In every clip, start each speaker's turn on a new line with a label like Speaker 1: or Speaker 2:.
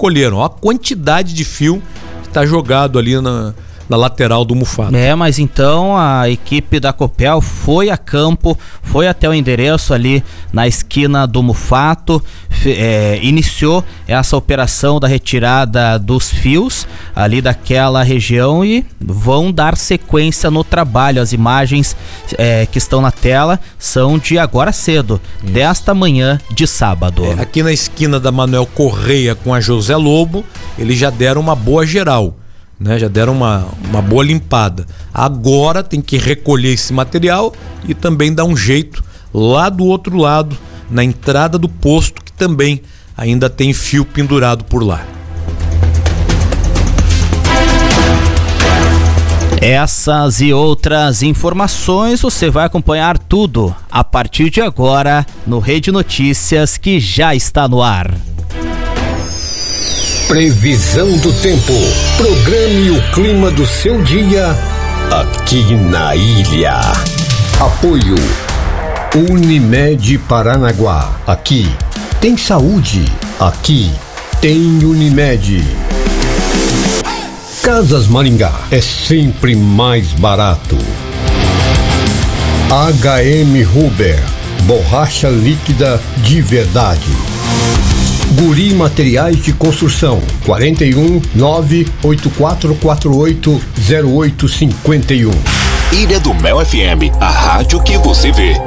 Speaker 1: recolheram. Olha a quantidade de fio que está jogado ali na lateral do Mufato.
Speaker 2: Mas então a equipe da Copel foi a campo, foi até o endereço ali na esquina do Mufato, iniciou essa operação da retirada dos fios ali daquela região e vão dar sequência no trabalho. As imagens que estão na tela são de agora cedo, desta manhã de sábado.
Speaker 1: Aqui na esquina da Manuel Correia com a José Lobo, eles já deram uma boa geral, né? Já deram uma boa limpada. Agora tem que recolher esse material e também dar um jeito lá do outro lado, na entrada do posto, que também ainda tem fio pendurado por lá.
Speaker 2: Essas e outras informações você vai acompanhar tudo a partir de agora no Rede Notícias, que já está no ar.
Speaker 3: Previsão do tempo. Programe o clima do seu dia aqui na ilha. Apoio Unimed Paranaguá. Aqui tem saúde. Aqui tem Unimed. Casas Maringá é sempre mais barato. HM Huber, borracha líquida de verdade. Guri Materiais de Construção, 41 98448 0851.
Speaker 4: Ilha do Mel FM, a rádio que você vê.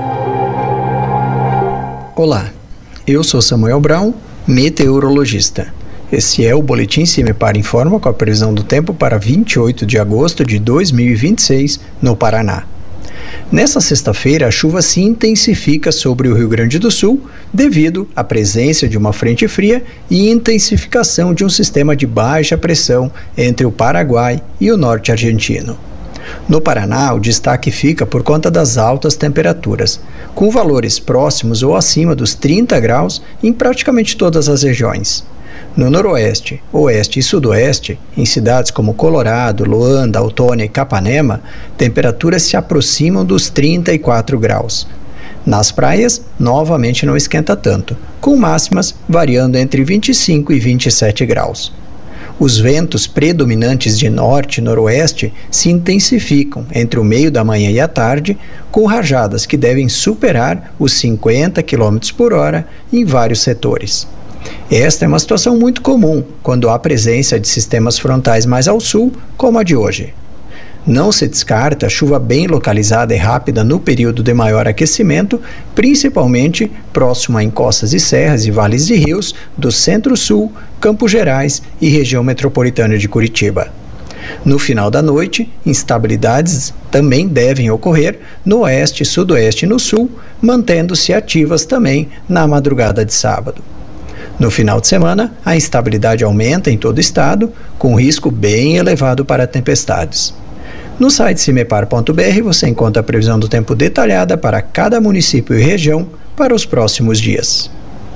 Speaker 5: Olá, eu sou Samuel Brown, meteorologista. Esse é o Boletim CIMEPAR Informa com a previsão do tempo para 28 de agosto de 2026 no Paraná. Nessa sexta-feira, a chuva se intensifica sobre o Rio Grande do Sul devido à presença de uma frente fria e intensificação de um sistema de baixa pressão entre o Paraguai e o norte argentino. No Paraná, o destaque fica por conta das altas temperaturas, com valores próximos ou acima dos 30 graus em praticamente todas as regiões. No noroeste, oeste e sudoeste, em cidades como Colorado, Luanda, Autônia e Capanema, temperaturas se aproximam dos 34 graus. Nas praias, novamente não esquenta tanto, com máximas variando entre 25 e 27 graus. Os ventos predominantes de norte e noroeste se intensificam entre o meio da manhã e a tarde, com rajadas que devem superar os 50 km por hora em vários setores. Esta é uma situação muito comum quando há presença de sistemas frontais mais ao sul, como a de hoje. Não se descarta chuva bem localizada e rápida no período de maior aquecimento, principalmente próximo a encostas e serras e vales de rios do Centro-Sul, Campos Gerais e região metropolitana de Curitiba. No final da noite, instabilidades também devem ocorrer no oeste, sudoeste e no sul, mantendo-se ativas também na madrugada de sábado. No final de semana, a instabilidade aumenta em todo o estado, com risco bem elevado para tempestades. No site cimepar.br você encontra a previsão do tempo detalhada para cada município e região para os próximos dias.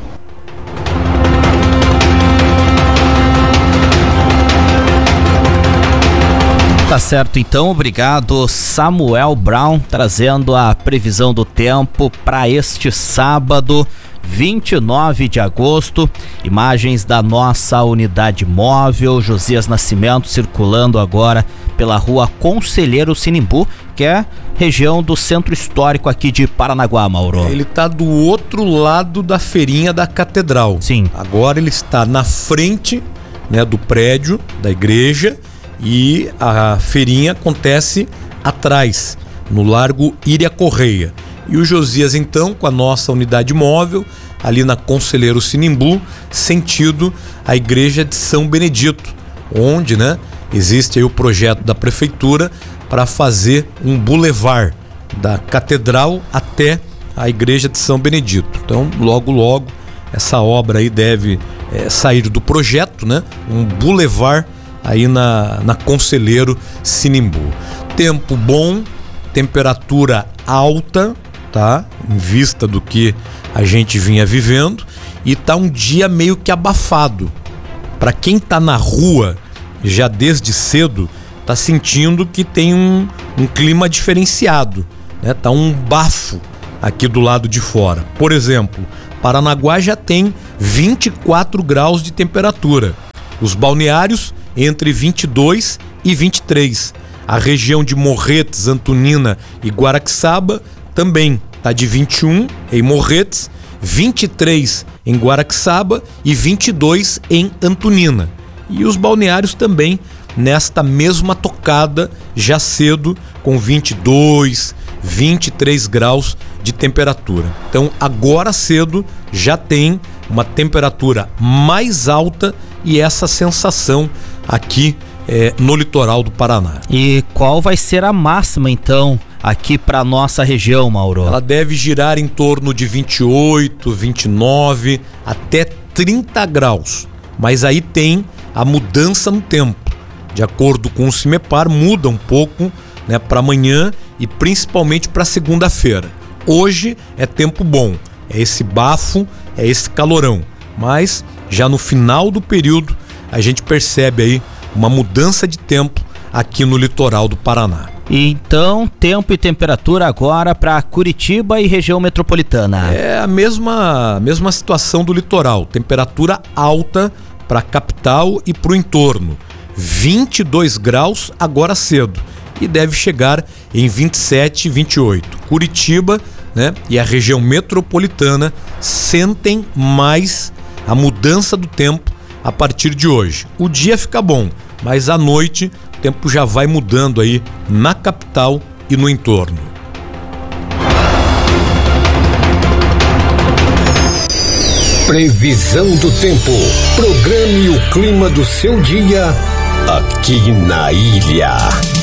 Speaker 2: Tá certo, então, obrigado Samuel Brown, trazendo a previsão do tempo para este sábado, 29 de agosto, imagens da nossa unidade móvel, Josias Nascimento, circulando agora pela rua Conselheiro Sinimbu, que é região do centro histórico aqui de Paranaguá, Mauro.
Speaker 1: Ele está do outro lado da feirinha da Catedral.
Speaker 2: Sim.
Speaker 1: Agora ele está na frente, né, do prédio da igreja, e a feirinha acontece atrás, no Largo Iria Correia. E o Josias, então, com a nossa unidade móvel, ali na Conselheiro Sinimbu, sentido a igreja de São Benedito, onde, né, existe aí o projeto da prefeitura para fazer um bulevar da catedral até a igreja de São Benedito. Então, logo, essa obra aí deve sair do projeto, né, um bulevar aí na Conselheiro Sinimbu. Tempo bom, temperatura alta, tá? Em vista do que a gente vinha vivendo, e tá um dia meio que abafado. Para quem tá na rua já desde cedo, tá sentindo que tem um clima diferenciado, né? Tá um bafo aqui do lado de fora. Por exemplo, Paranaguá já tem 24 graus de temperatura. Os balneários entre 22 e 23. A região de Morretes, Antonina e Guaraqueçaba também está de 21 em Morretes, 23 em Guaraqueçaba e 22 em Antonina. E os balneários também nesta mesma tocada já cedo, com 22, 23 graus de temperatura. Então agora cedo já tem uma temperatura mais alta e essa sensação aqui no litoral do Paraná.
Speaker 2: E qual vai ser a máxima então aqui para nossa região, Mauro?
Speaker 1: Ela deve girar em torno de 28, 29 até 30 graus. Mas aí tem a mudança no tempo. De acordo com o CIMEPAR, muda um pouco, né, para amanhã e principalmente para segunda-feira. Hoje é tempo bom, é esse bafo, é esse calorão. Mas já no final do período a gente percebe aí uma mudança de tempo aqui no litoral do Paraná.
Speaker 2: Então, tempo e temperatura agora para Curitiba e região metropolitana.
Speaker 1: É a mesma situação do litoral, temperatura alta para a capital e para o entorno. 22 graus agora cedo e deve chegar em 27, 28. Curitiba, né, e a região metropolitana sentem mais a mudança do tempo a partir de hoje. O dia fica bom, mas à noite o tempo já vai mudando aí na capital e no entorno.
Speaker 3: Previsão do tempo. Programe o clima do seu dia aqui na ilha.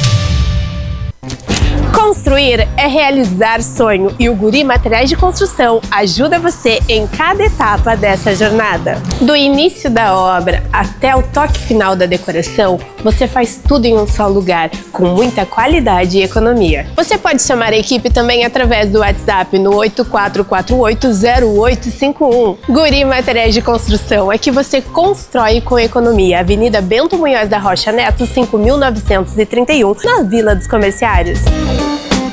Speaker 6: Construir é realizar sonho e o Guri Materiais de Construção ajuda você em cada etapa dessa jornada. Do início da obra até o toque final da decoração, você faz tudo em um só lugar, com muita qualidade e economia. Você pode chamar a equipe também através do WhatsApp no 84480851. Guri Materiais de Construção é que você constrói com economia. Avenida Bento Munhoz da Rocha Neto, 5.931, na Vila dos Comerciários.